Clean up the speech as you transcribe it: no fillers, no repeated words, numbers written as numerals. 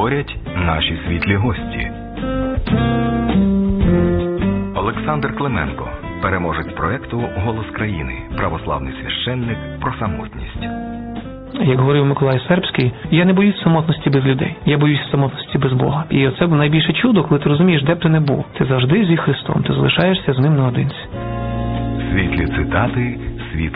говорять наші світлі гості. Олександр Клименко, переможець проекту «Голос країни», православний священник про самотність. Як говорив Миколай Сербський, я не боюсь самотності без людей, я боюсь самотності без Бога. І оце найбільше чудо, коли ти розумієш, де б ти не був. Ти завжди зі Христом, ти залишаєшся з ним наодинці. Світлі цитати